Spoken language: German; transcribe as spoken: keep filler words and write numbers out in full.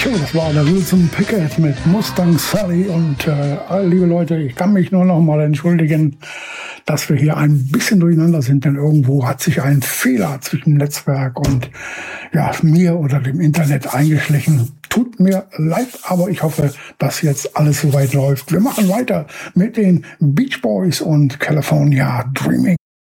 So, das war der Wilson Pickett mit Mustang Sally und äh, liebe Leute, ich kann mich nur noch mal entschuldigen, dass wir hier ein bisschen durcheinander sind, denn irgendwo hat sich ein Fehler zwischen Netzwerk und ja, mir oder dem Internet eingeschlichen. Tut mir leid, aber ich hoffe, dass jetzt alles soweit läuft. Wir machen weiter mit den Beach Boys und California Dreaming.